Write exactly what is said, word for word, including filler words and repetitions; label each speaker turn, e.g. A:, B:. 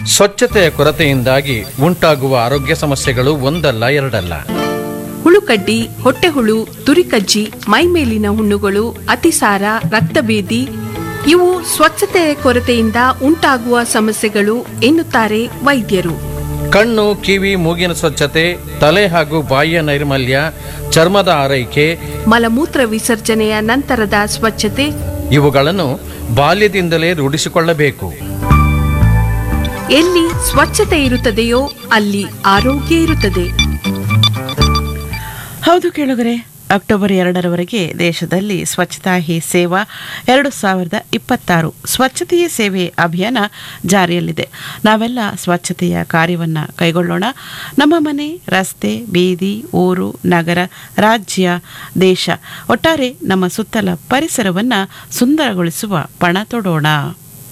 A: ಸ್ವಚ್ಛತೆಯ ಕೊರತೆಯಿಂದಾಗಿ ಉಂಟಾಗುವ ಆರೋಗ್ಯ ಸಮಸ್ಯೆಗಳು ಒಂದಲ್ಲ ಎರಡಲ್ಲ.
B: ಹುಳುಕಡ್ಡಿ, ಹೊಟ್ಟೆಹುಳು, ತುರಿಕಜ್ಜಿ, ಮೈಮೇಲಿನ ಹುಣ್ಣುಗಳು, ಅತಿಸಾರ, ರಕ್ತಭೇದಿ ಇವು ಸ್ವಚ್ಛತೆಯ ಕೊರತೆಯಿಂದ ಉಂಟಾಗುವ ಸಮಸ್ಯೆಗಳು ಎನ್ನುತ್ತಾರೆ ವೈದ್ಯರು.
A: ಕಣ್ಣು, ಕಿವಿ, ಮೂಗಿನ ಸ್ವಚ್ಛತೆ, ತಲೆ ಹಾಗೂ ಬಾಯಿಯ ನೈರ್ಮಲ್ಯ, ಚರ್ಮದ ಆರೈಕೆ,
B: ಮಲಮೂತ್ರ ವಿಸರ್ಜನೆಯ ನಂತರದ ಸ್ವಚ್ಛತೆ
A: ಇವುಗಳನ್ನು ಬಾಲ್ಯದಿಂದಲೇ ರೂಢಿಸಿಕೊಳ್ಳಬೇಕು.
B: ಎಲ್ಲಿ ಸ್ವಚ್ಛತೆ ಇರುತ್ತದೆಯೋ ಅಲ್ಲಿ ಆರೋಗ್ಯ ಇರುತ್ತದೆ.
C: ಹೌದು ಕೇಳುಗರೆ, ಅಕ್ಟೋಬರ್ ಎರಡರವರೆಗೆ ದೇಶದಲ್ಲಿ ಸ್ವಚ್ಛತಾ ಹಿ ಸೇವಾ ಎರಡು ಸಾವಿರದ ಇಪ್ಪತ್ತಾರು ಸ್ವಚ್ಛತೆಯೇ ಸೇವೆ ಅಭಿಯಾನ ಜಾರಿಯಲ್ಲಿದೆ. ನಾವೆಲ್ಲ ಸ್ವಚ್ಛತೆಯ ಕಾರ್ಯವನ್ನು ಕೈಗೊಳ್ಳೋಣ. ನಮ್ಮ ಮನೆ, ರಸ್ತೆ, ಬೀದಿ, ಊರು, ನಗರ, ರಾಜ್ಯ, ದೇಶ ಒಟ್ಟಾರೆ ನಮ್ಮ ಸುತ್ತಲ ಪರಿಸರವನ್ನು ಸುಂದರಗೊಳಿಸುವ ಪಣ ತೊಡೋಣ.